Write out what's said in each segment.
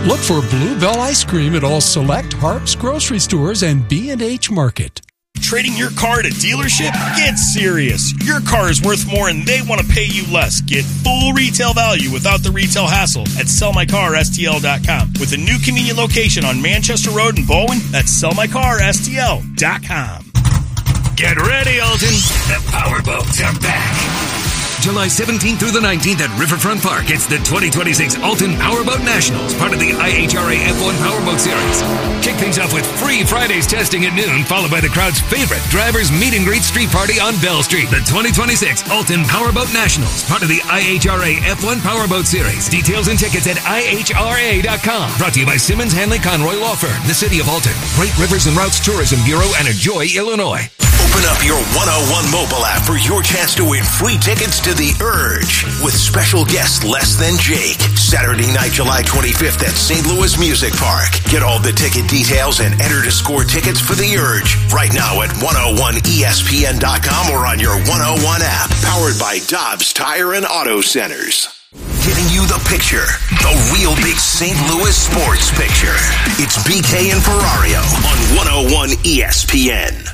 Look for Bluebell Ice Cream at all select Harps grocery stores and B&H Market. Trading your car at a dealership? Get serious. Your car is worth more and they want to pay you less. Get full retail value without the retail hassle at sellmycarstl.com. With a new convenient location on Manchester Road in Bowen, that's sellmycarstl.com. Get ready, Alton. The powerboats are back. July 17th through the 19th at Riverfront Park. It's the 2026 Alton Powerboat Nationals, part of the IHRA F1 Powerboat Series. Kick things off with free Fridays testing at noon, followed by the crowd's favorite drivers meet and greet street party on Bell Street. The 2026 Alton Powerboat Nationals, part of the IHRA F1 Powerboat Series. Details and tickets at IHRA.com. Brought to you by Simmons Hanley Conroy Law Firm, the City of Alton, Great Rivers and Routes Tourism Bureau, and Enjoy, Illinois. Open up your 101 mobile app for your chance to win free tickets to The Urge with special guest Less Than Jake. Saturday night, July 25th at St. Louis Music Park. Get all the ticket details and enter to score tickets for The Urge right now at 101ESPN.com or on your 101 app. Powered by Dobbs Tire and Auto Centers. Giving you the picture, the real big St. Louis sports picture. It's BK and Ferrario on 101 ESPN.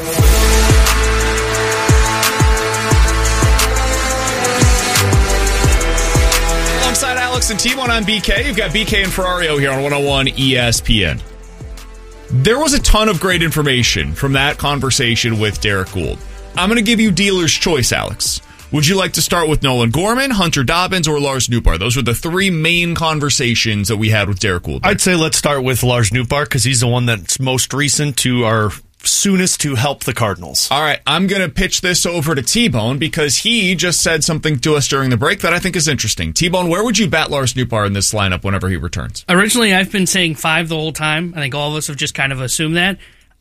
Alongside Alex and T1 on BK, you've got BK and Ferrario here on 101 ESPN. There was a ton of great information from that conversation with Derek Gould. I'm going to give you dealer's choice, Alex. Would you like to start with Nolan Gorman, Hunter Dobbins, or Lars Nootbaar? Those were the three main conversations that we had with Derek Gould. I'd say let's start with Lars Nootbaar because he's the one that's most recent to our soonest to help the Cardinals. All right, I'm going to pitch this over to T-Bone because he just said something to us during the break that I think is interesting. T-Bone, where would you bat Lars Nootbaar in this lineup whenever he returns? Originally, I've been saying 5 the whole time. I think all of us have just kind of assumed that.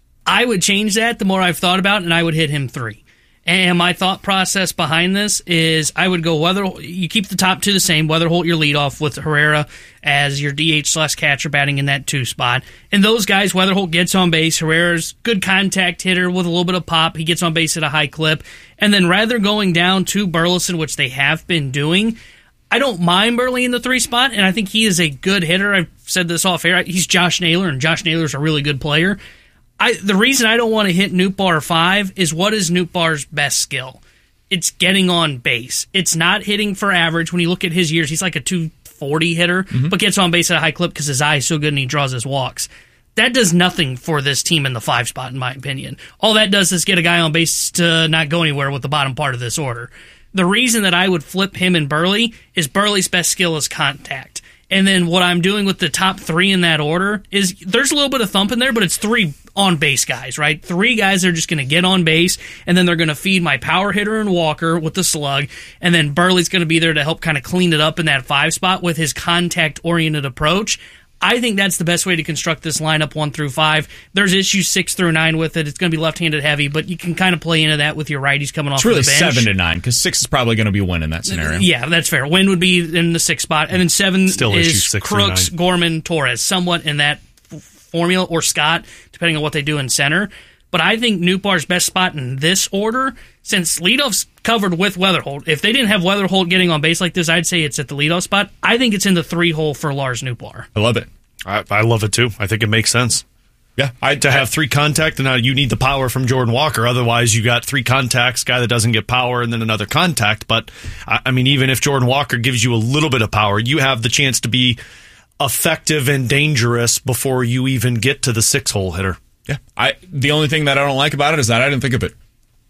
I would change that the more I've thought about it, and I would hit him 3. And my thought process behind this is I would go you keep the top 2 the same. Weatherholt your leadoff with Herrera as your DH/catcher batting in that 2 spot. And those guys, Weatherholt gets on base. Herrera's good contact hitter with a little bit of pop. He gets on base at a high clip. And then rather going down to Burleson, which they have been doing, I don't mind Burley in the 3 spot, and I think he is a good hitter. I've said this off air. He's Josh Naylor, and Josh Naylor's a really good player. The reason I don't want to hit Nootbaar 5 is what is Nootbaar's best skill? It's getting on base. It's not hitting for average. When you look at his years, he's like a 240 hitter, but gets on base at a high clip because his eye is so good and he draws his walks. That does nothing for this team in the 5 spot, in my opinion. All that does is get a guy on base to not go anywhere with the bottom part of this order. The reason that I would flip him and Burley is Burley's best skill is contact. And then what I'm doing with the top 3 in that order is there's a little bit of thump in there, but it's 3 on-base guys, right? 3 guys that are just going to get on base, and then they're going to feed my power hitter and Walker with the slug, and then Burley's going to be there to help kind of clean it up in that 5 spot with his contact-oriented approach. I think that's the best way to construct this lineup 1 through 5. There's issues 6 through 9 with it. It's going to be left-handed heavy, but you can kind of play into that with your righties coming off the bench. It's really 7 to 9 because 6 is probably going to be Wynn in that scenario. Yeah, that's fair. Wynn would be in the 6th spot, and then 7 Still is Crooks, Gorman, Torres, somewhat in that formula, or Scott, depending on what they do in center. But I think Nootbaar's best spot in this order, since leadoff's covered with Weatherholt, if they didn't have Weatherholt getting on base like this, I'd say it's at the leadoff spot. I think it's in the 3 hole for Lars Nootbaar. I love it. I love it too. I think it makes sense. Yeah, to have 3 contact, and now you need the power from Jordan Walker. Otherwise, you got 3 contacts, guy that doesn't get power, and then another contact. But I mean, even if Jordan Walker gives you a little bit of power, you have the chance to be effective and dangerous before you even get to the 6-hole hitter. Yeah, the only thing that I don't like about it is that I didn't think of it.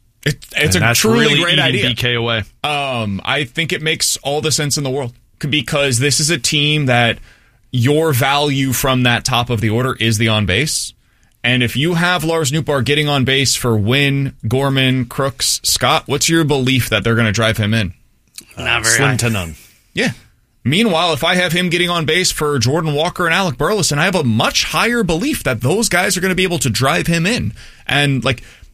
It's a truly really great idea. BK away. I think it makes all the sense in the world because this is a team that your value from that top of the order is the on base. And if you have Lars Nootbaar getting on base for Wynn, Gorman, Crooks, Scott, what's your belief that they're going to drive him in? Not very slim high. to none. Yeah. Meanwhile, if I have him getting on base for Jordan Walker and Alec Burleson, I have a much higher belief that those guys are going to be able to drive him in. And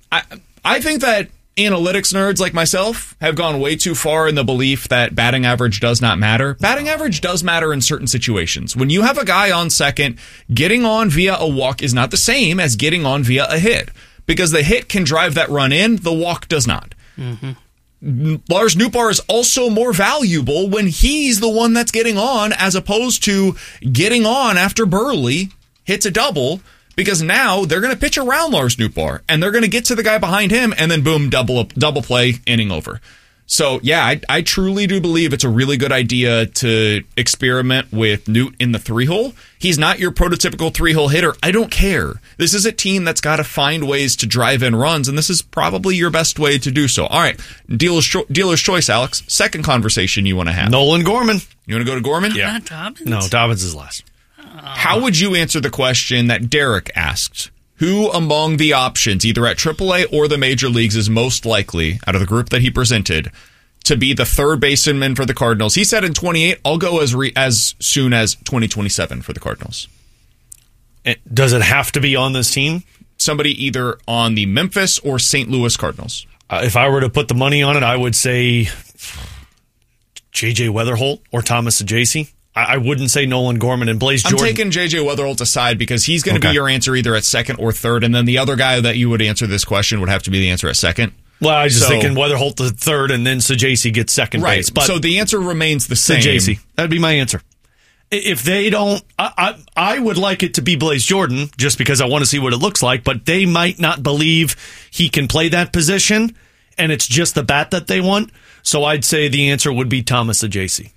I think that analytics nerds like myself have gone way too far in the belief that batting average does not matter. Batting average does matter in certain situations. When you have a guy on second, getting on via a walk is not the same as getting on via a hit. Because the hit can drive that run in, the walk does not. Mm-hmm. Lars Nootbaar is also more valuable when he's the one that's getting on as opposed to getting on after Burley hits a double, because now they're going to pitch around Lars Nootbaar and they're going to get to the guy behind him and then boom, double play, inning over. So, yeah, I truly do believe it's a really good idea to experiment with Newt in the 3-hole. He's not your prototypical 3-hole hitter. I don't care. This is a team that's got to find ways to drive in runs, and this is probably your best way to do so. All right, dealer's choice, Alex. Second conversation you want to have. Nolan Gorman. You want to go to Gorman? Yeah. Not Dobbins? No, Dobbins is last. How would you answer the question that Derek asked? Who among the options, either at AAA or the major leagues, is most likely, out of the group that he presented, to be the third baseman for the Cardinals? He said in 28, I'll go as soon as 2027 for the Cardinals. Does it have to be on this team? Somebody either on the Memphis or St. Louis Cardinals. If I were to put the money on it, I would say J.J. Weatherholt or Thomas Saggese. I wouldn't say Nolan Gorman and Blaze Jordan. I'm taking J.J. Weatherholt aside because he's going to be your answer either at second or third, and then the other guy that you would answer this question would have to be the answer at second. Well, I was just thinking Weatherholt the third, and then Saggese gets second base. But so the answer remains the same. Saggese. That'd be my answer. If they don't, I would like it to be Blaze Jordan just because I want to see what it looks like, but they might not believe he can play that position, and it's just the bat that they want. So I'd say the answer would be Thomas Saggese.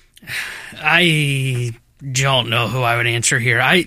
I don't know who I would answer here. I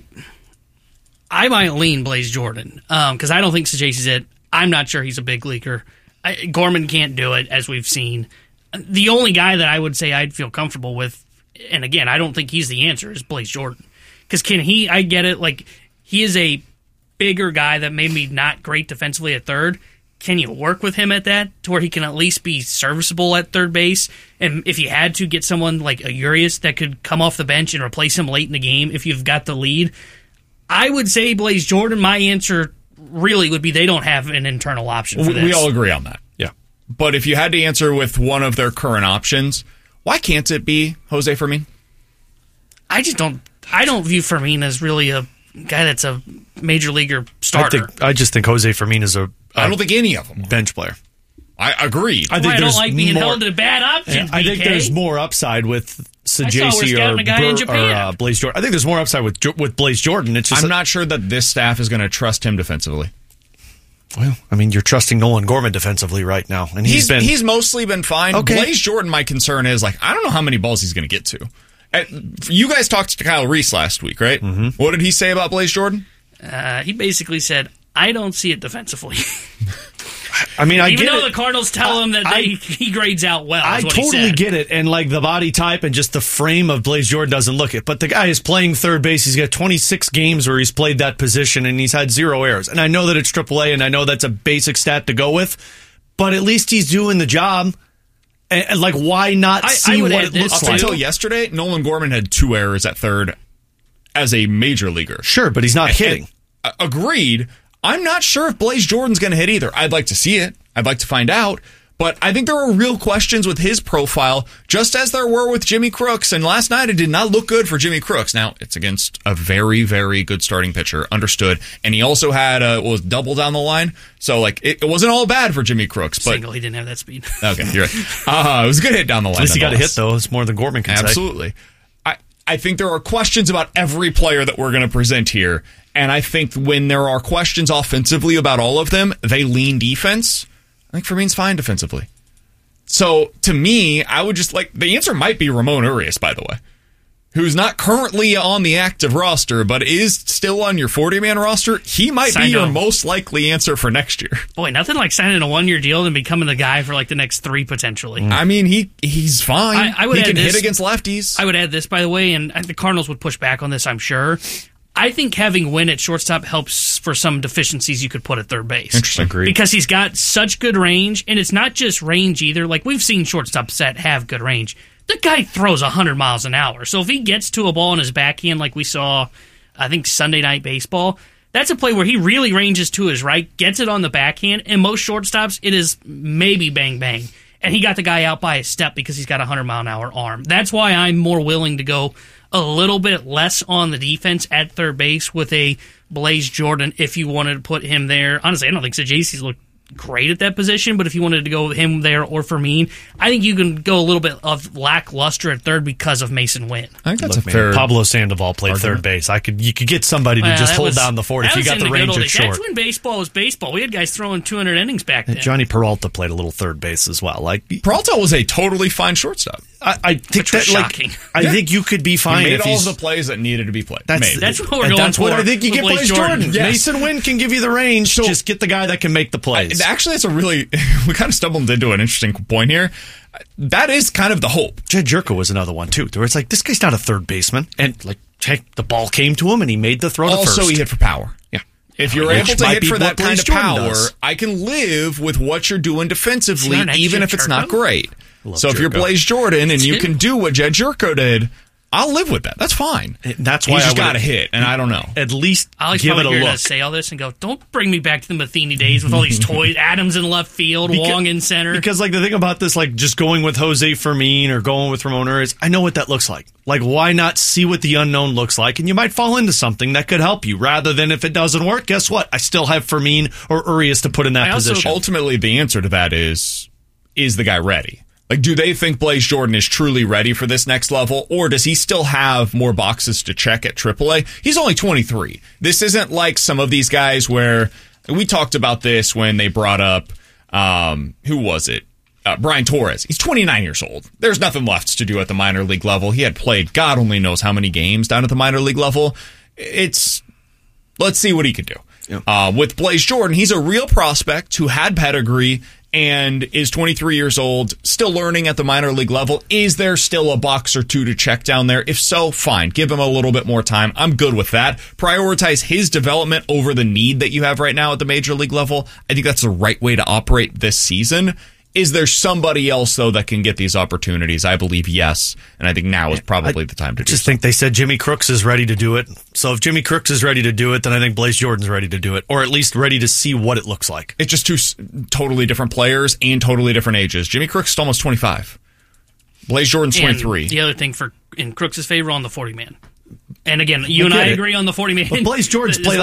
might lean Blaze Jordan because I don't think Saggese's it. I'm not sure he's a big leaguer. Gorman can't do it, as we've seen. The only guy that I would say I'd feel comfortable with, and again, I don't think he's the answer, is Blaze Jordan. Because I get it, like, he is a bigger guy that may be not great defensively at third. Can you work with him at that to where he can at least be serviceable at third base? And if you had to get someone like a Urias that could come off the bench and replace him late in the game if you've got the lead, I would say Blaze Jordan. My answer really would be they don't have an internal option for this. We all agree on that. Yeah. But if you had to answer with one of their current options, why can't it be Jose Fermin? I don't view Fermin as really a guy that's a major leaguer starter. I just think Jose Fermin is I don't think any of them bench player. I agree. I don't like being held to bad options. I think there's more upside with Saggese or Blaze Jordan. I think there's more upside with Blaze Jordan. It's just I'm not sure that this staff is going to trust him defensively. Well, I mean, you're trusting Nolan Gorman defensively right now, and he's mostly been fine. Okay. Blaze Jordan, my concern is I don't know how many balls he's going to get to. You guys talked to Kyle Reese last week, right? Mm-hmm. What did he say about Blaze Jordan? He basically said, I don't see it defensively. I mean, even though the Cardinals tell him that he grades out well. I totally get it, and like the body type and just the frame of Blaze Jordan doesn't look it. But the guy is playing third base. He's got 26 games where he's played that position, and he's had 0 errors. And I know that it's AAA, and I know that's a basic stat to go with, but at least he's doing the job. And like, why not see what it looks like? Until yesterday, Nolan Gorman had 2 errors at third as a major leaguer. Sure, but he's not hitting. Agreed. I'm not sure if Blaze Jordan's going to hit either. I'd like to see it. I'd like to find out. But I think there are real questions with his profile, just as there were with Jimmy Crooks. And last night, it did not look good for Jimmy Crooks. Now, it's against a very, very good starting pitcher. Understood. And he also had was double down the line. So, it wasn't all bad for Jimmy Crooks. But single, he didn't have that speed. Okay, you're right. It was a good hit down the line. At least he got a hit, though. It's more than Gorman can say. Absolutely. I think there are questions about every player that we're going to present here. And I think when there are questions offensively about all of them, they lean defense. I think Fermin's fine defensively. So, to me, I would just the answer might be Ramon Urias, by the way, who's not currently on the active roster, but is still on your 40-man roster. He might be your most likely answer for next year. Boy, nothing like signing a 1-year deal and becoming the guy for the next 3 potentially. I mean, he's fine. He can hit against lefties. I would add this, by the way, and the Cardinals would push back on this, I'm sure. I think having Wynn at shortstop helps for some deficiencies you could put at third base. Interesting. Agreed. Because he's got such good range, and it's not just range either. We've seen shortstops that have good range. The guy throws 100 miles an hour. So if he gets to a ball in his backhand like we saw, I think, Sunday Night Baseball, that's a play where he really ranges to his right, gets it on the backhand, and most shortstops, it is maybe bang, bang. And he got the guy out by a step because he's got a 100-mile-an-hour arm. That's why I'm more willing to go a little bit less on the defense at third base with a Blaze Jordan if you wanted to put him there. Honestly, I don't think Saggese's looked great at that position, but if you wanted to go with him there or Fermin, I think you can go a little bit of lackluster at third because of Mason Wynn. I think that's a fair. Pablo Sandoval played third base. You could get somebody to just hold down the fort if you got the range at short. That's when baseball was baseball. We had guys throwing 200 innings back then. Johnny Peralta played a little third base as well. Peralta was a totally fine shortstop. I think Which was shocking. I think you could be fine He made if all he's the plays that needed to be played. That's what we're going that's for. what I think you get Blaze Blaze Jordan. Yes. Mason Wynn can give you the range. So, just get the guy that can make the plays. Actually, that's a really we kind of stumbled into an interesting point here. That is kind of the hope. Jed Jerko was another one too, where it's like this guy's not a third baseman, and the ball came to him and he made the throw to first. Also, he hit for power. Yeah. If you're able to hit for that kind of power, I can live with what you're doing defensively, even if it's not great. So if you're Blaze Jordan and you can do what Jed Jerko did, I'll live with that. That's fine. That's why he's just got to hit, and I don't know. At least Alex give it a look. To say all this and go, don't bring me back to the Matheny days with all these toys. Adams in left field, Wong in center. Because the thing about this, just going with Jose Fermin or going with Ramon is, I know what that looks like. Why not see what the unknown looks like? And you might fall into something that could help you, rather than if it doesn't work, guess what? I still have Fermin or Urias to put in that position. Ultimately, the answer to that is the guy ready? Do they think Blaze Jordan is truly ready for this next level, or does he still have more boxes to check at AAA? He's only 23. This isn't like some of these guys where we talked about this when they brought up, who was it? Brian Torres. He's 29 years old. There's nothing left to do at the minor league level. He had played God only knows how many games down at the minor league level. Let's see what he can do. Yep. With Blaze Jordan, he's a real prospect who had pedigree and is 23 years old, still learning at the minor league level. Is there still a box or two to check down there? If so, fine. Give him a little bit more time. I'm good with that. Prioritize his development over the need that you have right now at the major league level. I think that's the right way to operate this season. Is there somebody else, though, that can get these opportunities? I believe yes, and I think now is probably the time to do it. I just think they said Jimmy Crooks is ready to do it. So if Jimmy Crooks is ready to do it, then I think Blaze Jordan's ready to do it, or at least ready to see what it looks like. It's just two totally different players and totally different ages. Jimmy Crooks is almost 25. Blaze Jordan's 23. And the other thing in Crooks' favor on the 40-man. And again, you and I agree on the 40-man. But Blaze Jordan's played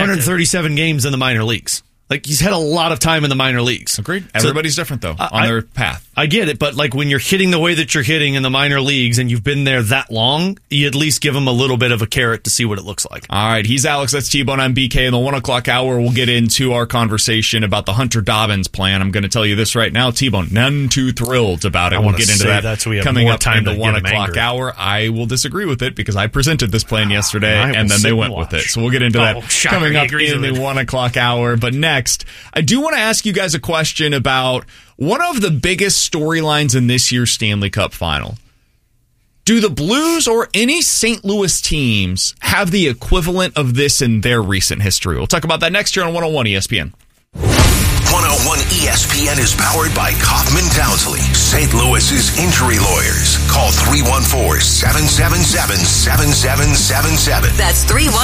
537 games in the minor leagues. He's had a lot of time in the minor leagues. Agreed. Everybody's different, though, on their path. I get it, but when you're hitting the way that you're hitting in the minor leagues and you've been there that long, you at least give him a little bit of a carrot to see what it looks like. All right, he's Alex, that's T-Bone. I'm BK. In the 1 o'clock hour, we'll get into our conversation about the Hunter Dobbins plan. I'm going to tell you this right now, T-Bone, none too thrilled about it. We'll get into that so we have coming more up time in the to 1 o'clock hour. I will disagree with it because I presented this plan yesterday, and then they went with it. So we'll get into that coming up in the 1 o'clock hour. But next, I do want to ask you guys a question about one of the biggest storylines in this year's Stanley Cup final. Do the Blues or any St. Louis teams have the equivalent of this in their recent history? We'll talk about that next year on 101 ESPN. 101 ESPN is powered by Kaufman Townsley, St. Louis's injury lawyers. Call 314-777-7777. That's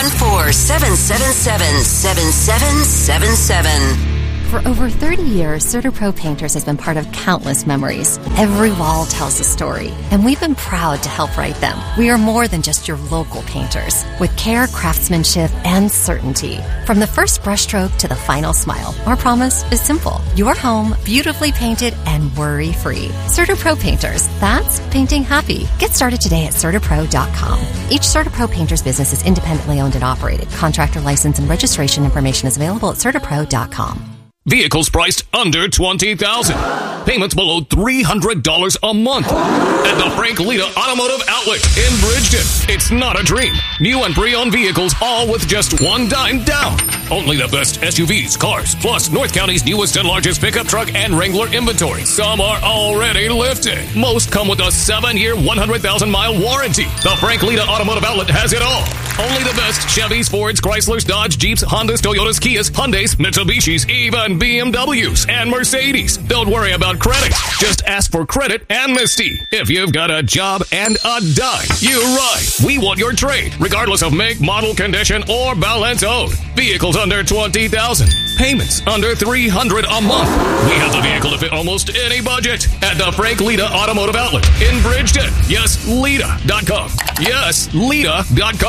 314-777-7777. For over 30 years, CertaPro Painters has been part of countless memories. Every wall tells a story, and we've been proud to help write them. We are more than just your local painters, with care, craftsmanship, and certainty. From the first brushstroke to the final smile, our promise is simple. Your home, beautifully painted and worry-free. CertaPro Painters, that's painting happy. Get started today at CertaPro.com. Each CertaPro Painters business is independently owned and operated. Contractor license and registration information is available at CertaPro.com. Vehicles priced under $20,000. Payments below $300 a month. At the Frank Lita Automotive Outlet in Bridgeton. It's not a dream. New and pre-owned vehicles, all with just $1 down. Only the best SUVs, cars, plus North County's newest and largest pickup truck and Wrangler inventory. Some are already lifted. Most come with a 7-year, 100,000-mile warranty. The Frank Lita Automotive Outlet has it all. Only the best Chevys, Fords, Chryslers, Dodge, Jeeps, Hondas, Toyotas, Kias, Hyundais, Mitsubishis, even BMWs and Mercedes. Don't worry about credit. Just ask for credit amnesty. If you've got a job and a dime, you ride. We want your trade, regardless of make, model, condition, or balance owed. Vehicles under $20,000. Payments under $300 a month. We have the vehicle to fit almost any budget at the Frank Lita Automotive Outlet in Bridgeton. Yes, Lita.com. Yes, Lita.com.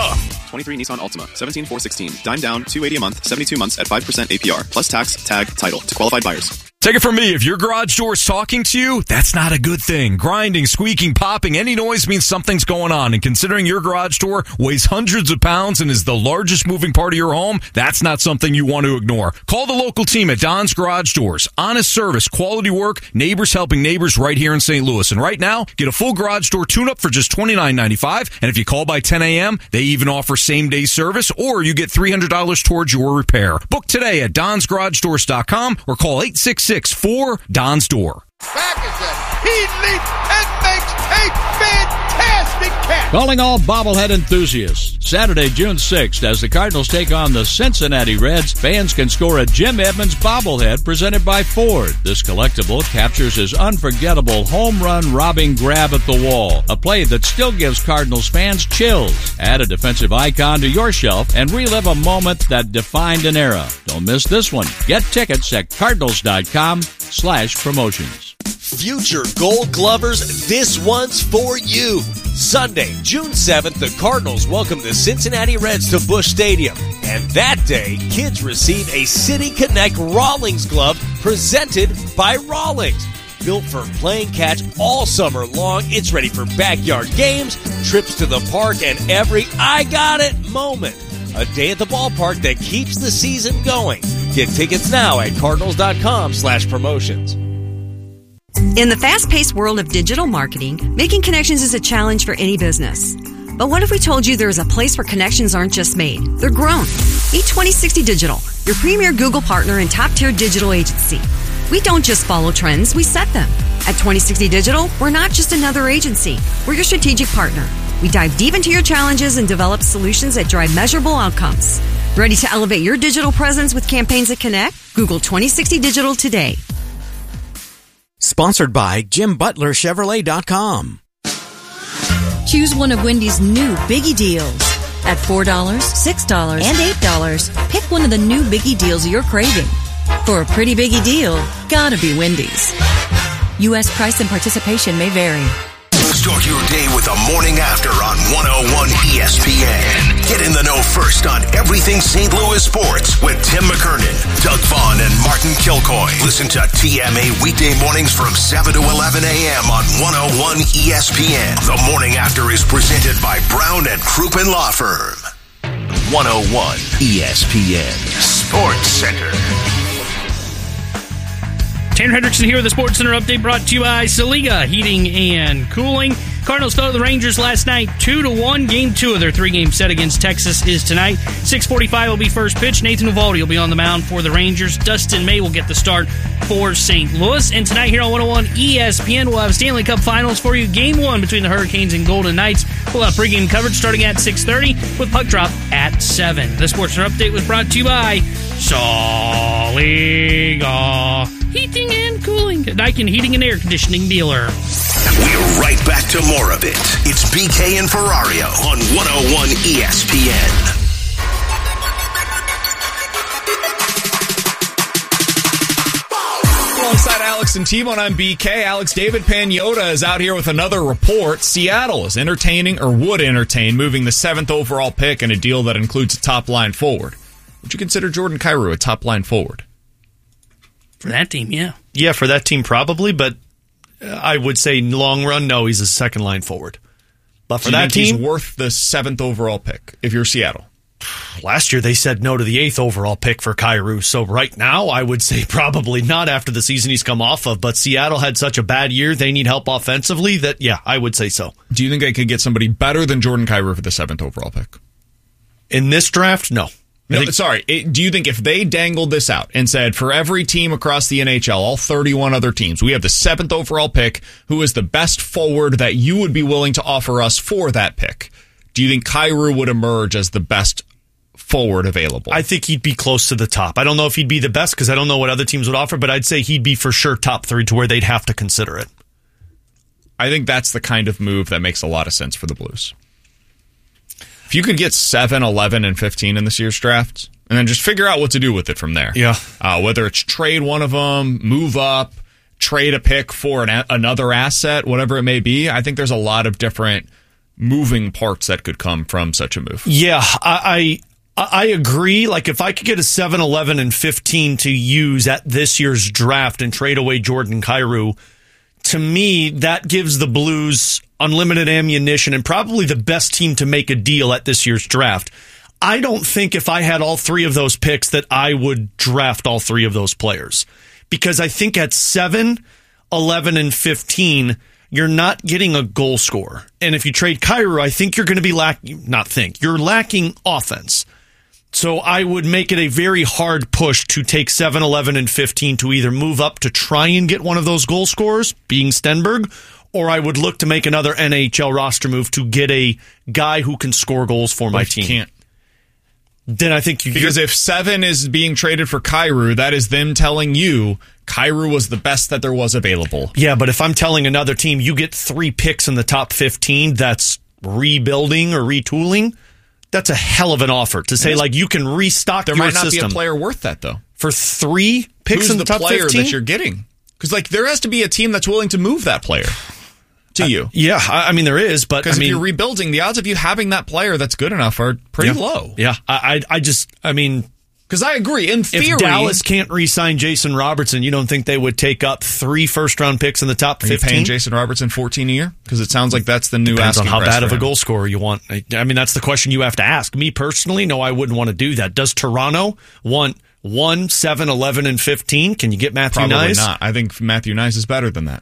23 Nissan Altima, 17,416. Dime down, $280 a month, 72 months at 5% APR, plus tax, tag, title to qualified buyers. Take it from me, if your garage door is talking to you, that's not a good thing. Grinding, squeaking, popping, any noise means something's going on. And considering your garage door weighs hundreds of pounds and is the largest moving part of your home, that's not something you want to ignore. Call the local team at Don's Garage Doors. Honest service, quality work, neighbors helping neighbors right here in St. Louis. And right now, get a full garage door tune-up for just $29.95. And if you call by 10 a.m., they even offer same-day service, or you get $300 towards your repair. Book today at donsgaragedoors.com or call 866-4-DON'S Door. Back again. He leaps and makes a fantastic catch. Calling all bobblehead enthusiasts. Saturday, June 6th, as the Cardinals take on the Cincinnati Reds, fans can score a Jim Edmonds bobblehead presented by Ford. This collectible captures his unforgettable home run robbing grab at the wall, a play that still gives Cardinals fans chills. Add a defensive icon to your shelf and relive a moment that defined an era. Don't miss this one. Get tickets at cardinals.com/promotions. Future Gold Glovers, this one's for you. Sunday, June 7th, the Cardinals welcome the Cincinnati Reds to Busch Stadium. And that day, kids receive a City Connect Rawlings glove presented by Rawlings. Built for playing catch all summer long, it's ready for backyard games, trips to the park, and every I got it moment. A day at the ballpark that keeps the season going. Get tickets now at cardinals.com/promotions. In the fast-paced world of digital marketing, making connections is a challenge for any business. But what if we told you there is a place where connections aren't just made, they're grown? Meet 2060 Digital, your premier Google partner and top-tier digital agency. We don't just follow trends, we set them. At 2060 Digital, we're not just another agency, we're your strategic partner. We dive deep into your challenges and develop solutions that drive measurable outcomes. Ready to elevate your digital presence with campaigns that connect? Google 2060 Digital today. Sponsored by JimButlerChevrolet.com. Choose one of Wendy's new Biggie deals. At $4, $6, and $8, pick one of the new Biggie deals you're craving. For a pretty Biggie deal, gotta be Wendy's. U.S. price and participation may vary. Start your day with the morning after on 101 ESPN. Get in the know first on everything St. Louis sports with Tim McKernan, Doug Vaughn, and Martin Kilcoy. Listen to TMA weekday mornings from 7 to 11 a.m. on 101 ESPN. The morning after is presented by Brown and Crouppen Law Firm. 101 ESPN Sports Center. Tanner Hendrickson here with the Sports Center update brought to you by Saliga Heating and Cooling. Cardinals fell to the Rangers last night 2-1. Game 2 of their 3-game set against Texas is tonight. 6:45 will be first pitch. Nathan Eovaldi will be on the mound for the Rangers. Dustin May will get the start for St. Louis. And tonight here on 101 ESPN, we'll have Stanley Cup Finals for you. Game 1 between the Hurricanes and Golden Knights. We'll have pregame coverage starting at 6:30 with puck drop at 7. The Sports Center update was brought to you by Saliga Heating and Cooling, Daikin Heating and Air Conditioning dealer. We're right back to more of it. It's BK and Ferrario on 101 ESPN. Alongside Alex and T-Bone, I'm BK. Alex, David Pagnotta is out here with another report. Seattle is entertaining, or would entertain, moving the 7th overall pick in a deal that includes a top-line forward. Would you consider Jordan Kyrou a top-line forward? For that team, yeah. Yeah, for that team, probably, but I would say long run, no, he's a second-line forward. But for that team, he's worth the 7th overall pick if you're Seattle. Last year, they said no to the 8th overall pick for Kyrou. So right now, I would say probably not after the season he's come off of. But Seattle had such a bad year, they need help offensively that, yeah, I would say so. Do you think they could get somebody better than Jordan Kyrou for the 7th overall pick? In this draft, no. Do you think if they dangled this out and said, for every team across the NHL, all 31 other teams, we have the 7th overall pick, who is the best forward that you would be willing to offer us for that pick? Do you think Kyrou would emerge as the best forward available? I think he'd be close to the top. I don't know if he'd be the best because I don't know what other teams would offer, but I'd say he'd be for sure top 3 to where they'd have to consider it. I think that's the kind of move that makes a lot of sense for the Blues. If you could get 7, 11, and 15 in this year's draft, and then just figure out what to do with it from there. Yeah. Whether it's trade one of them, move up, trade a pick for another asset, whatever it may be. I think there's a lot of different moving parts that could come from such a move. Yeah, I agree. Like, if I could get a 7, 11, and 15 to use at this year's draft and trade away Jordan Kyrou, to me, that gives the Blues unlimited ammunition and probably the best team to make a deal at this year's draft. I don't think if I had all three of those picks that I would draft all three of those players. Because I think at 7, 11, and 15, you're not getting a goal scorer. And if you trade Kyrou, I think you're going to be you're lacking offense. So I would make it a very hard push to take 7, 11, and 15 to either move up to try and get one of those goal scorers, being Stenberg, or I would look to make another NHL roster move to get a guy who can score goals for my team. Can't. Then I think because if 7 is being traded for Kyrou, that is them telling you Kyrou was the best that there was available. Yeah, but if I'm telling another team you get 3 picks in the top 15, that's rebuilding or retooling. That's a hell of an offer to say, like, you can restock your system. There might not be a player worth that, though. For 3 picks in the top 15? Who's the player that you're getting? Because, like, there has to be a team that's willing to move that player to you. Yeah, I mean, there is, but because if you're rebuilding, the odds of you having that player that's good enough are pretty low. Yeah, I mean... Because I agree, in theory... If Dallas can't re-sign Jason Robertson, you don't think they would take up 3 first-round picks in the top 15? Are you paying Jason Robertson $14 a year? Because it sounds like that's the new Depends asking on how price bad of a him. goal scorer you want. I mean, that's the question you have to ask. Me personally, no, I wouldn't want to do that. Does Toronto want 1, 7, 11, and 15? Can you get Matthew Nyes? Probably not. I think Matthew Nyes is better than that.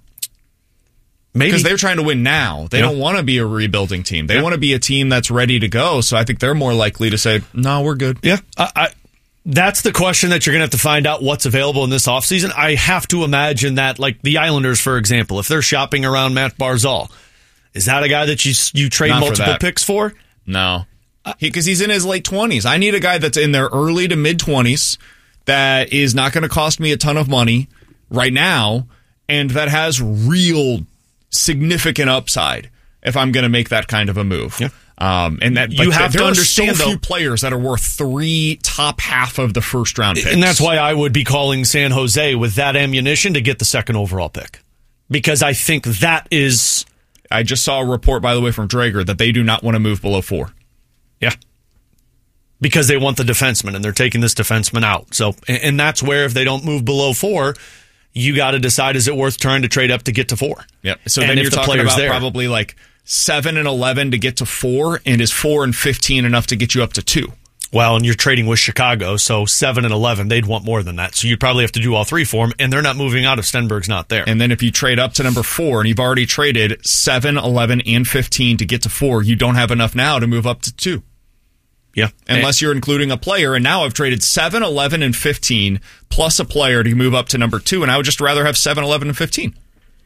Maybe. Because they're trying to win now. They don't want to be a rebuilding team. They want to be a team that's ready to go. So I think they're more likely to say, no, we're good. Yeah. That's the question that you're going to have to find out what's available in this offseason. I have to imagine that, like the Islanders, for example, if they're shopping around Matt Barzal, is that a guy that you trade multiple picks for? No. Because he's in his late 20s. I need a guy that's in their early to mid-20s that is not going to cost me a ton of money right now and that has real significant upside if I'm going to make that kind of a move. Yeah. And that you have to understand, so few players that are worth 3 top half of the first round picks. And that's why I would be calling San Jose with that ammunition to get the second overall pick. Because I think that is... I just saw a report, by the way, from Drager that they do not want to move below 4. Yeah. Because they want the defenseman, and they're taking this defenseman out. So, and that's where if they don't move below 4, you got to decide, is it worth trying to trade up to get to 4? Yep. So then you're talking about probably like 7 and 11 to get to 4, and is 4 and 15 enough to get you up to 2? Well, and you're trading with Chicago, so 7 and 11, they'd want more than that. So you'd probably have to do all 3 for them, and they're not moving out if Stenberg's not there. And then if you trade up to number 4, and you've already traded 7, 11, and 15 to get to 4, you don't have enough now to move up to 2. Yeah. Unless you're including a player, and now I've traded 7, 11, and 15, plus a player to move up to number 2, and I would just rather have 7, 11, and 15.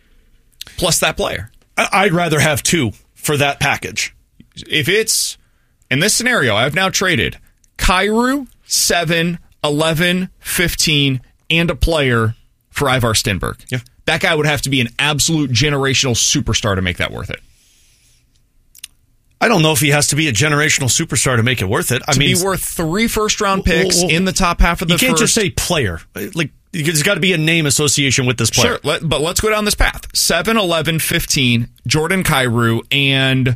Plus that player. I'd rather have 2 for that package. If it's, in this scenario, I've now traded Kyrou, 7, 11, 15, and a player for Ivar Stenberg. Yeah. That guy would have to be an absolute generational superstar to make that worth it. I don't know if he has to be a generational superstar to make it worth it. To be worth 3 first-round picks in the top half of the first. You can't just say player. Like, there's got to be a name association with this player. Sure, but let's go down this path. 7, 11, 15, Jordan Kyrou, and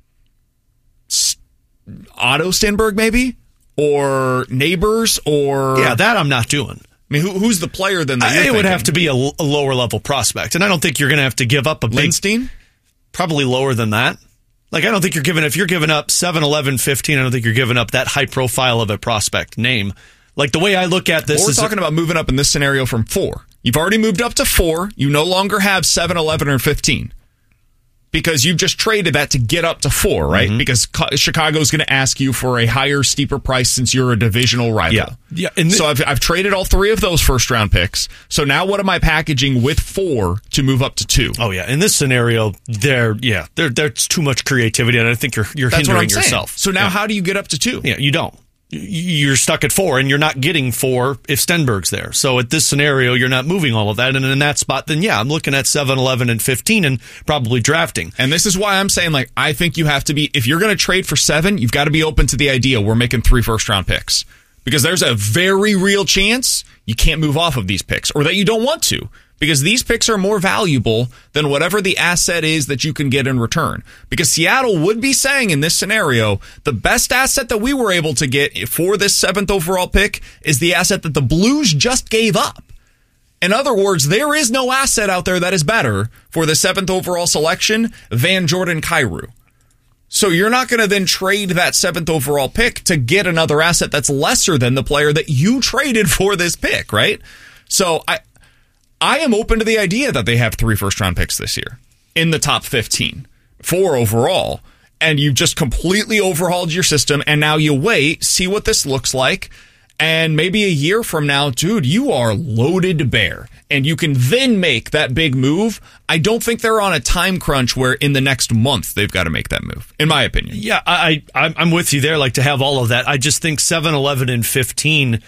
Otto Stenberg, maybe? Or Neighbors, or... Yeah, that I'm not doing. I mean, who's the player then that you're thinking? It would have to be a lower-level prospect, and I don't think you're going to have to give up a big... Lindstein? Probably lower than that. Like, I don't think if you're giving up 7, 11, 15, I don't think you're giving up that high profile of a prospect name. Like, the way I look at this we're talking about moving up in this scenario from 4. You've already moved up to 4. You no longer have 7, 11, or 15. Because you've just traded that to get up to 4, right? Mm-hmm. Because Chicago's going to ask you for a higher, steeper price since you're a divisional rival. Yeah. So I've traded all 3 of those first-round picks. So now what am I packaging with 4 to move up to 2? Oh, yeah. In this scenario, there's too much creativity, and I think you're hindering yourself. So now how do you get up to 2? Yeah, you don't. You're stuck at 4, and you're not getting 4 if Stenberg's there. So at this scenario, you're not moving all of that. And in that spot, then I'm looking at 7, 11, and 15 and probably drafting. And this is why I'm saying, like, I think you have to be, if you're going to trade for 7, you've got to be open to the idea we're making 3 first-round picks. Because there's a very real chance you can't move off of these picks, or that you don't want to. because these picks are more valuable than whatever the asset is that you can get in return. Because Seattle would be saying in this scenario, the best asset that we were able to get for this 7th overall pick is the asset that the Blues just gave up. In other words, there is no asset out there that is better for the 7th overall selection than Jordan Kyrou. So you're not going to then trade that 7th overall pick to get another asset that's lesser than the player that you traded for this pick, right? So I am open to the idea that they have 3 first-round picks this year in the top 15, 4 overall, and you've just completely overhauled your system, and now you wait, see what this looks like, and maybe a year from now, dude, you are loaded to bear, and you can then make that big move. I don't think they're on a time crunch where in the next month they've got to make that move, in my opinion. Yeah, I'm with you there, like to have all of that. I just think 7, 11, and 15,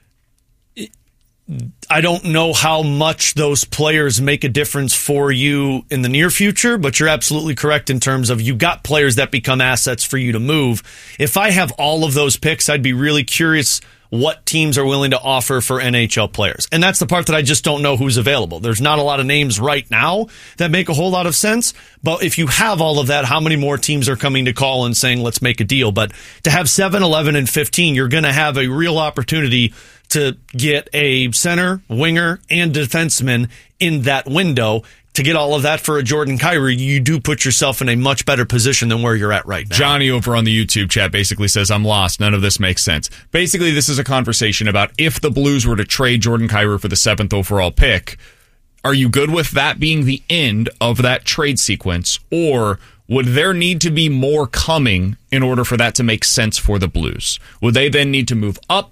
I don't know how much those players make a difference for you in the near future, but you're absolutely correct in terms of you got players that become assets for you to move. If I have all of those picks, I'd be really curious what teams are willing to offer for NHL players. And that's the part that I just don't know who's available. There's not a lot of names right now that make a whole lot of sense. But if you have all of that, how many more teams are coming to call and saying, let's make a deal? But to have 7, 11, and 15, you're going to have a real opportunity to get a center, winger, and defenseman in that window. To get all of that for a Jordan Kyrou, you do put yourself in a much better position than where you're at right now. Johnny over on the YouTube chat basically says, I'm lost. None of this makes sense. Basically, this is a conversation about if the Blues were to trade Jordan Kyrou for the 7th overall pick, are you good with that being the end of that trade sequence? Or would there need to be more coming in order for that to make sense for the Blues? Would they then need to move up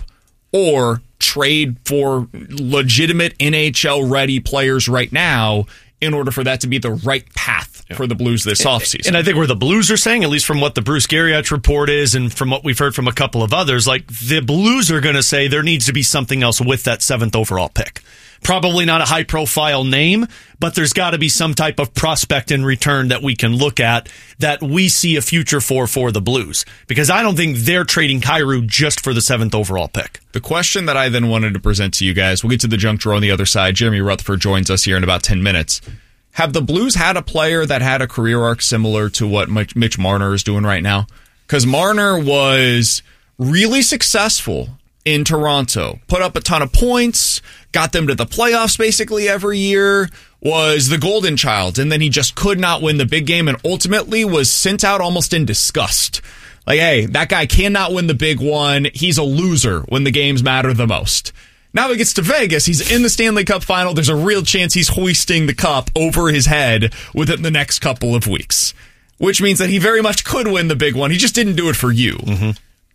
or trade for legitimate NHL-ready players right now in order for that to be the right path for the Blues this offseason? And I think where the Blues are saying, at least from what the Bruce Garriott report is and from what we've heard from a couple of others, like the Blues are going to say there needs to be something else with that 7th overall pick. Probably not a high-profile name, but there's got to be some type of prospect in return that we can look at that we see a future for the Blues. Because I don't think they're trading Kyrou just for the 7th overall pick. The question that I then wanted to present to you guys, we'll get to the junk drawer on the other side. Jeremy Rutherford joins us here in about 10 minutes. Have the Blues had a player that had a career arc similar to what Mitch Marner is doing right now? Because Marner was really successful in Toronto, put up a ton of points, got them to the playoffs basically every year, was the golden child, and then he just could not win the big game and ultimately was sent out almost in disgust. Like, hey, that guy cannot win the big one. He's a loser when the games matter the most. Now he gets to Vegas. He's in the Stanley Cup final. There's a real chance he's hoisting the cup over his head within the next couple of weeks, which means that he very much could win the big one. He just didn't do it for you. Mm-hmm.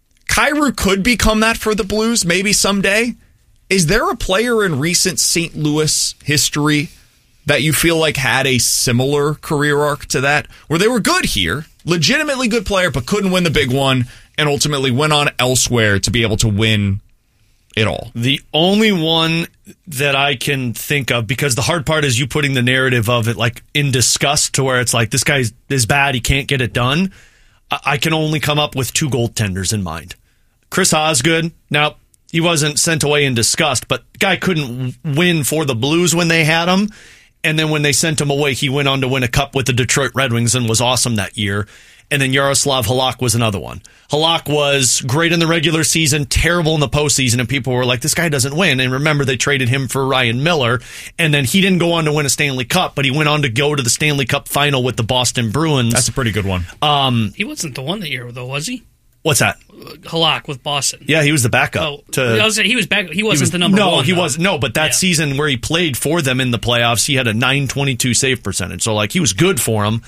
Kyrou could become that for the Blues maybe someday. Is there a player in recent St. Louis history that you feel like had a similar career arc to that, where they were good here, legitimately good player, but couldn't win the big one, and ultimately went on elsewhere to be able to win it all? The only one that I can think of, because the hard part is you putting the narrative of it like in disgust to where it's like, this guy is bad, he can't get it done. I can only come up with 2 goaltenders in mind. Chris Osgood, now, he wasn't sent away in disgust, but the guy couldn't win for the Blues when they had him. And then when they sent him away, he went on to win a cup with the Detroit Red Wings and was awesome that year. And then Yaroslav Halak was another one. Halak was great in the regular season, terrible in the postseason, and people were like, this guy doesn't win. And remember, they traded him for Ryan Miller, and then he didn't go on to win a Stanley Cup, but he went on to go to the Stanley Cup final with the Boston Bruins. That's a pretty good one. He wasn't the one that year, though, was he? What's that? Halak with Boston. Yeah, he was the backup. He was back. He wasn't the number one. No, he wasn't. No, but that season where he played for them in the playoffs, he had a .922 save percentage. So, like, he was good for him.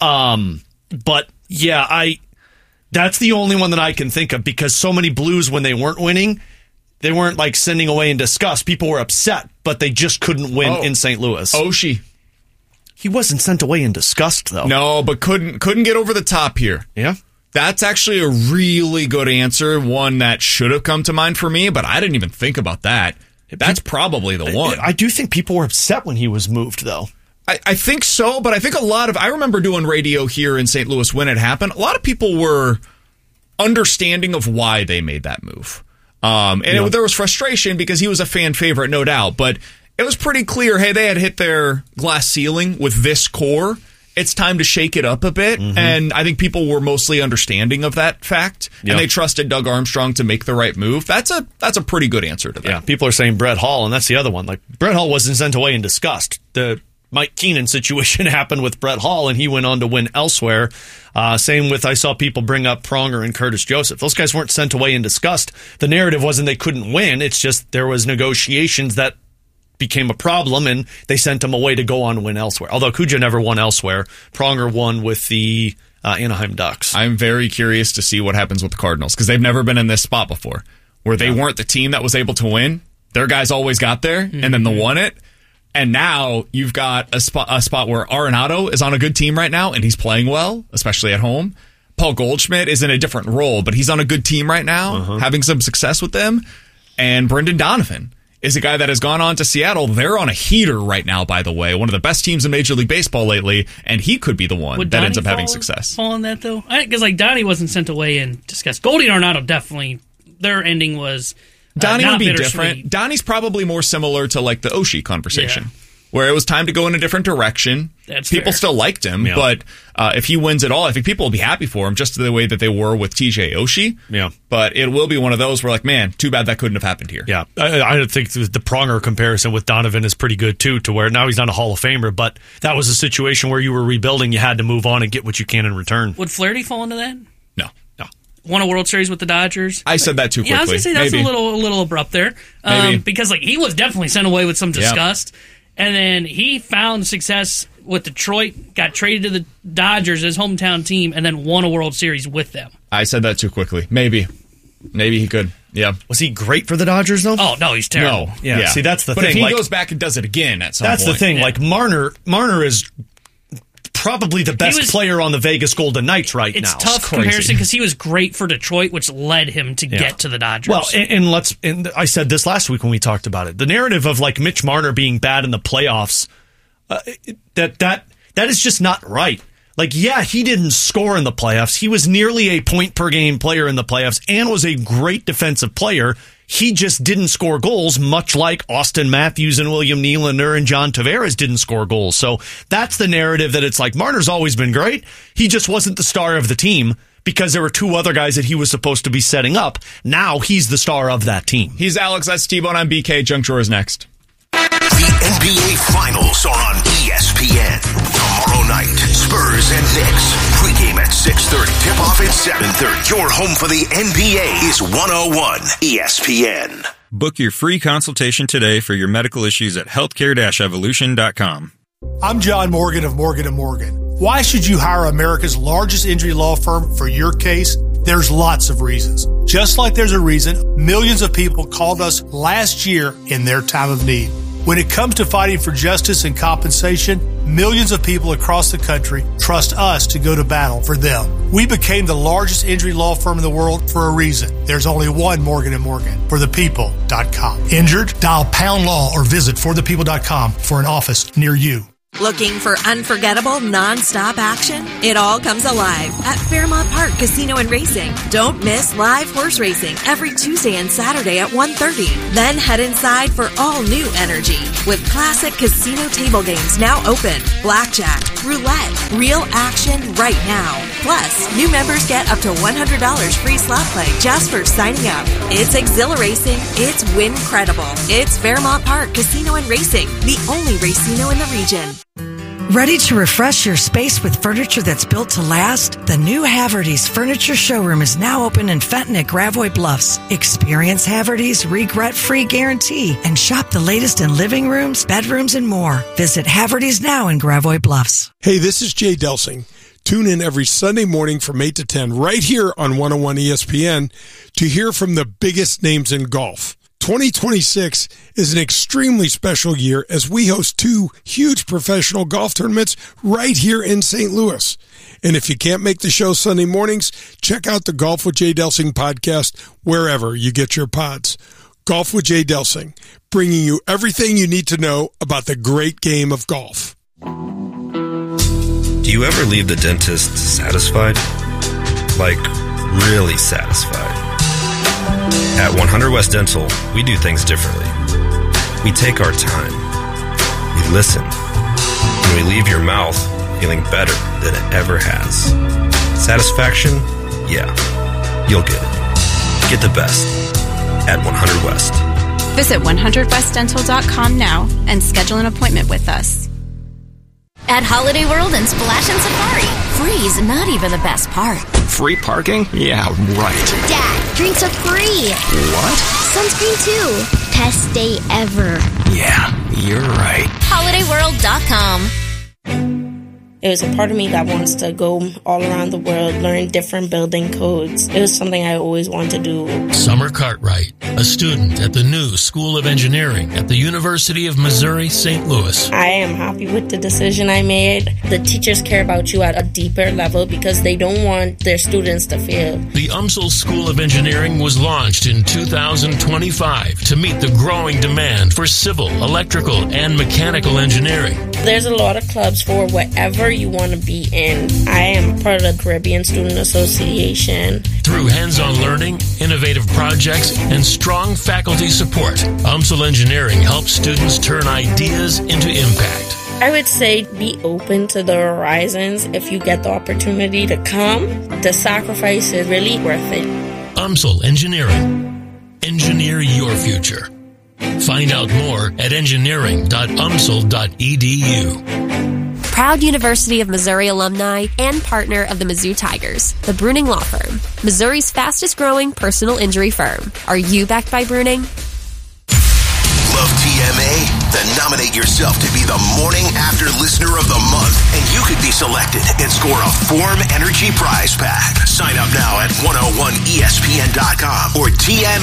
But yeah, that's the only one that I can think of, because so many Blues, when they weren't winning, they weren't like sending away in disgust. People were upset, but they just couldn't win in St. Louis. Oshie. He wasn't sent away in disgust, though. No, but couldn't get over the top here. Yeah. That's actually a really good answer, one that should have come to mind for me, but I didn't even think about that. That's probably the one. I do think people were upset when he was moved, though. I think so, but I think I remember doing radio here in St. Louis when it happened. A lot of people were understanding of why they made that move. There was frustration because he was a fan favorite, no doubt, but it was pretty clear, hey, they had hit their glass ceiling with this core. It's time to shake it up a bit, and I think people were mostly understanding of that fact, and they trusted Doug Armstrong to make the right move. That's a pretty good answer to that. Yeah, people are saying Brett Hall, and that's the other one. Like, Brett Hall wasn't sent away in disgust. The Mike Keenan situation happened with Brett Hall, and he went on to win elsewhere. Same with, I saw people bring up Pronger and Curtis Joseph. Those guys weren't sent away in disgust. The narrative wasn't they couldn't win. It's just there was negotiations that became a problem, and they sent him away to go on and win elsewhere. Although Cuja never won elsewhere. Pronger won with the Anaheim Ducks. I'm very curious to see what happens with the Cardinals, because they've never been in this spot before, where they weren't the team that was able to win. Their guys always got there, and then they won it. And now you've got a spot where Arenado is on a good team right now, and he's playing well, especially at home. Paul Goldschmidt is in a different role, but he's on a good team right now, having some success with them. And Brendan Donovan is a guy that has gone on to Seattle. They're on a heater right now, by the way. One of the best teams in Major League Baseball lately, and he could be the one that ends up having success. Fall on that, though? Because, Donnie wasn't sent away in disgust. Goldie and Arenado definitely, their ending was Donnie would be different. Sweet. Donnie's probably more similar to, like, the Oshie conversation, where it was time to go in a different direction. People still liked him, but if he wins it all, I think people will be happy for him, just the way that they were with TJ Oshie. Yeah. But it will be one of those where, like, man, too bad that couldn't have happened here. Yeah. I think the Pronger comparison with Donovan is pretty good, too, to where now he's not a Hall of Famer, but that was a situation where you were rebuilding, you had to move on and get what you can in return. Would Flaherty fall into that? No. Won a World Series with the Dodgers. I said that too quickly. Yeah, I was going to say that's a little abrupt there. Because, like, he was definitely sent away with some disgust. Yep. And then he found success with Detroit, got traded to the Dodgers, his hometown team, and then won a World Series with them. I said that too quickly. Maybe he could. Yeah. Was he great for the Dodgers, though? Oh, no, he's terrible. No. Yeah. See, that's the thing. But if he goes back and does it again at some point. That's the thing. Like, Marner is probably the best player on the Vegas Golden Knights now. It's tough comparison because he was great for Detroit, which led him to get to the Dodgers. Well, and I said this last week when we talked about it. The narrative of, like, Mitch Marner being bad in the playoffs, that is just not right. Like, yeah, he didn't score in the playoffs. He was nearly a point-per-game player in the playoffs and was a great defensive player. He just didn't score goals, much like Austin Matthews and William Nylander and John Tavares didn't score goals. So that's the narrative, that it's like Marner's always been great. He just wasn't the star of the team because there were two other guys that he was supposed to be setting up. Now he's the star of that team. He's Alex. That's T-Bone. I'm BK. Junk Drawer is next. The NBA Finals are on ESPN. Tomorrow night, Spurs and Knicks. Pregame at 6:30. Tip-off at 7:30. Your home for the NBA is 101 ESPN. Book your free consultation today for your medical issues at healthcare-evolution.com. I'm John Morgan of Morgan & Morgan. Why should you hire America's largest injury law firm for your case? There's lots of reasons. Just like there's a reason millions of people called us last year in their time of need. When it comes to fighting for justice and compensation, millions of people across the country trust us to go to battle for them. We became the largest injury law firm in the world for a reason. There's only one Morgan & Morgan, forthepeople.com. Injured? Dial #law or visit forthepeople.com for an office near you. Looking for unforgettable, non-stop action? It all comes alive at Fairmont Park Casino and Racing. Don't miss live horse racing every Tuesday and Saturday at 1:30. Then head inside for all new energy with classic casino table games now open. Blackjack, roulette, real action right now. Plus, new members get up to $100 free slot play just for signing up. It's exhilarating. It's win-credible. It's Fairmont Park Casino and Racing, the only racino in the region. Ready to refresh your space with furniture that's built to last? The new Haverty's Furniture Showroom is now open in Fenton at Gravois Bluffs. Experience Haverty's regret-free guarantee and shop the latest in living rooms, bedrooms, and more. Visit Haverty's now in Gravois Bluffs. Hey, this is Jay Delsing. Tune in every Sunday morning from 8 to 10 right here on 101 ESPN to hear from the biggest names in golf. 2026 is an extremely special year as we host two huge professional golf tournaments right here in St. Louis. And if you can't make the show Sunday mornings, check out the Golf with Jay Delsing podcast wherever you get your pods. Golf with Jay Delsing, bringing you everything you need to know about the great game of golf. Do you ever leave the dentist satisfied? Like, really satisfied? At 100 West Dental, we do things differently. We take our time. listen. And we leave your mouth feeling better than it ever has. Satisfaction? Yeah, you'll get it. Get the best at 100 West. Visit 100westdental.com now and schedule an appointment with us. At Holiday World and Splash and Safari, free's not even the best part. Free parking? Yeah, right. Dad, drinks are free. What? Sunscreen too. Best day ever. Yeah, you're right. HolidayWorld.com. There's a part of me that wants to go all around the world, learn different building codes. It was something I always wanted to do. Summer Cartwright, a student at the new School of Engineering at the University of Missouri, St. Louis. I am happy with the decision I made. The teachers care about you at a deeper level because they don't want their students to fail. The UMSL School of Engineering was launched in 2025 to meet the growing demand for civil, electrical, and mechanical engineering. There's a lot of clubs for whatever you want to be in. I am part of the Caribbean Student Association. Through hands-on learning, innovative projects, and strong faculty support, UMSL Engineering helps students turn ideas into impact. I would say be open to the horizons. If you get the opportunity to come, the sacrifice is really worth it. UMSL Engineering. Engineer your future. Find out more at engineering.umsl.edu. Proud University of Missouri alumni and partner of the Mizzou Tigers, the Bruning Law Firm, Missouri's fastest growing personal injury firm. Are you backed by Bruning? Love TMA? Then nominate yourself to be the Morning After Listener of the Month, and you could be selected and score a Form Energy prize pack. Sign up now at 101ESPN.com or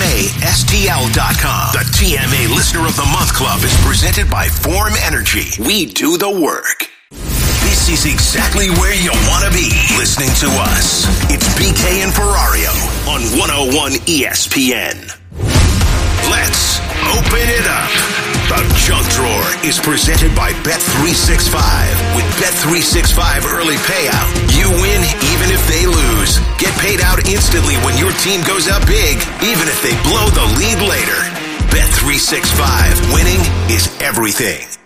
TMASTL.com. The TMA Listener of the Month Club is presented by Form Energy. We do the work. This is exactly where you want to be, listening to us. It's BK and Ferrario on 101 ESPN. Let's open it up. The Junk Drawer is presented by Bet365. With Bet365 early payout, you win even if they lose. Get paid out instantly when your team goes up big, even if they blow the lead later. Bet365. Winning is everything.